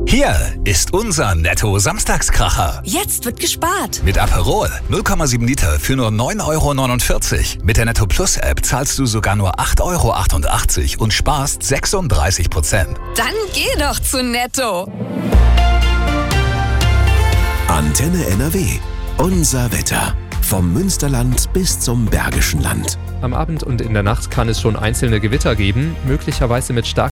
Hier ist unser Netto-Samstagskracher. Jetzt wird gespart. Mit Aperol 0,7 Liter für nur 9,49 €. Mit der Netto Plus App zahlst du sogar nur 8,88 € und sparst 36%. Dann geh doch zu Netto. Antenne NRW. Unser Wetter. Vom Münsterland bis zum Bergischen Land. Am Abend und in der Nacht kann es schon einzelne Gewitter geben, möglicherweise mit starken